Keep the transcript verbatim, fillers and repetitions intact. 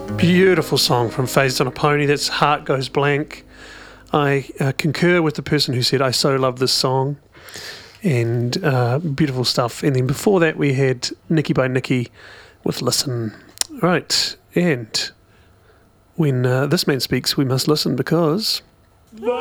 Beautiful song from Phased on a Pony. That's Heart Goes Blank. I uh, concur with the person who said, I so love this song. And uh, beautiful stuff. And then before that, we had Nikki by Nikki with Listen. Right. And when uh, this man speaks, we must listen because...